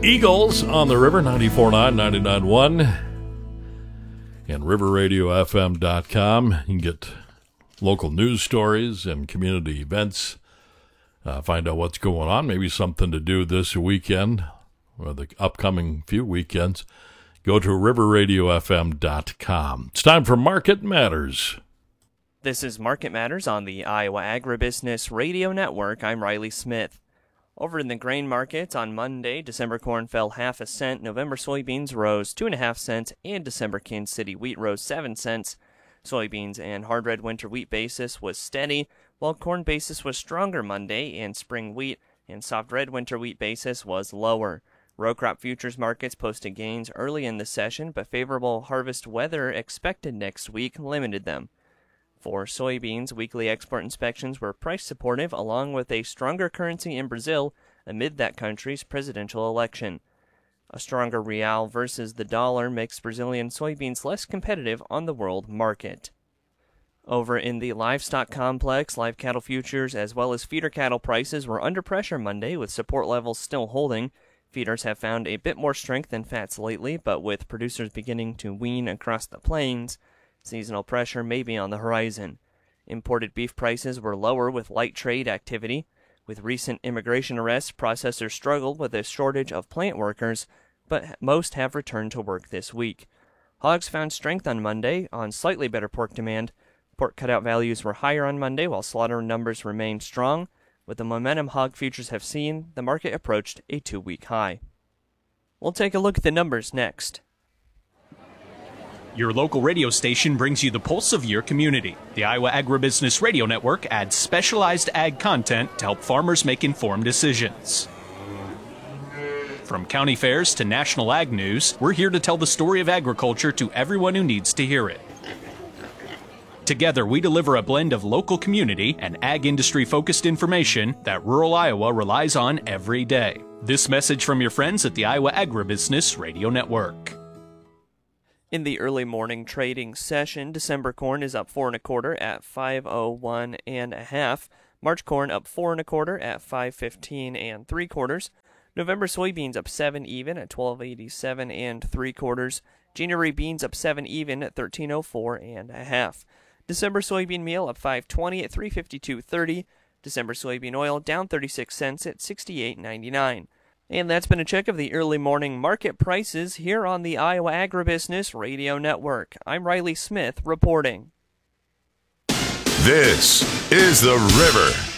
Eagles on the River, 94.9, 99.1, and riverradiofm.com. You can get local news stories and community events. Find out what's going on, maybe something to do this weekend or the upcoming few weekends. Go to riverradiofm.com. It's time for Market Matters. This is Market Matters on the Iowa Agribusiness Radio Network. I'm Riley Smith. Over in the grain markets on Monday, December corn fell 0.5 cent, November soybeans rose 2.5 cents, and December Kansas City wheat rose 7 cents. Soybeans and hard red winter wheat basis was steady, while corn basis was stronger Monday, and spring wheat and soft red winter wheat basis was lower. Row crop futures markets posted gains early in the session, but favorable harvest weather expected next week limited them. For soybeans, weekly export inspections were price supportive, along with a stronger currency in Brazil amid that country's presidential election. A stronger real versus the dollar makes Brazilian soybeans less competitive on the world market. Over in the livestock complex, live cattle futures as well as feeder cattle prices were under pressure Monday, with support levels still holding. Feeders have found a bit more strength in fats lately, but with producers beginning to wean across the plains, seasonal pressure may be on the horizon. Imported beef prices were lower with light trade activity. With recent immigration arrests, processors struggled with a shortage of plant workers, but most have returned to work this week. Hogs found strength on Monday on slightly better pork demand. Pork cutout values were higher on Monday, while slaughter numbers remained strong. With the momentum hog futures have seen, the market approached a 2-week high. We'll take a look at the numbers next. Your local radio station brings you the pulse of your community. The Iowa Agribusiness Radio Network adds specialized ag content to help farmers make informed decisions. From county fairs to national ag news, we're here to tell the story of agriculture to everyone who needs to hear it. Together, we deliver a blend of local community and ag industry-focused information that rural Iowa relies on every day. This message from your friends at the Iowa Agribusiness Radio Network. In the early morning trading session, December corn is up 4 1/4 at 5.01 1/2. March corn up 4 1/4 at 5.15 3/4. November soybeans up 7 even at 12.87 3/4. January beans up 7 even at 13.04 1/2. December soybean meal up 5.20 at 3.52.30. December soybean oil down 36 cents at 68.99. And that's been a check of the early morning market prices here on the Iowa Agribusiness Radio Network. I'm Riley Smith reporting. This is The River.